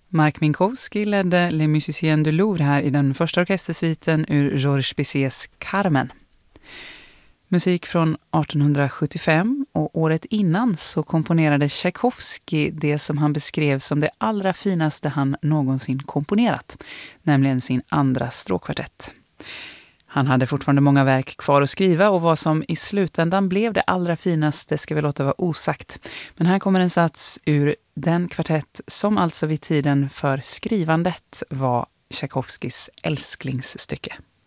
Mark Minkowski ledde Les Musiciens du Louvre här i den första orkestersviten ur Georges Bizets Carmen. Musik från 1875 och året innan så komponerade Tchaikovsky det som han beskrev som det allra finaste han någonsin komponerat, nämligen sin andra stråkkvartett. Han hade fortfarande många verk kvar att skriva och vad som i slutändan blev det allra finaste ska vi låta vara osagt. Men här kommer en sats ur den kvartett som alltså vid tiden för skrivandet var Tchaikovskys älsklingsstycke.